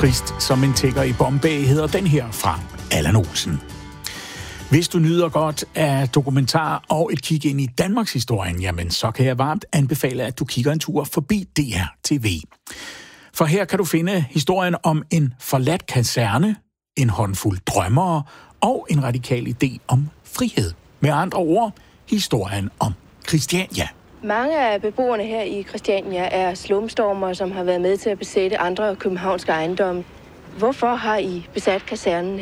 trist som en tigger i Bombay hedder den her fra Allan Olsen. Hvis du nyder godt af dokumentar og et kig ind i Danmarks historien, jamen så kan jeg varmt anbefale, at du kigger en tur forbi DR TV. For her kan du finde historien om en forladt kaserne, en håndfuld drømmere og en radikal idé om frihed. Med andre ord, historien om Christiania. Mange af beboerne her i Christiania er slumstormere, som har været med til at besætte andre københavnske ejendomme. Hvorfor har I besat kasernen?